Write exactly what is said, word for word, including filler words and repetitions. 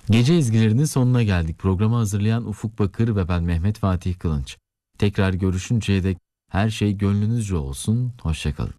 Gece ezgilerinin sonuna geldik. Programı hazırlayan Ufuk Bakır ve ben Mehmet Fatih Kılınç. Tekrar görüşünceye dek her şey gönlünüzce olsun. Hoşça kalın.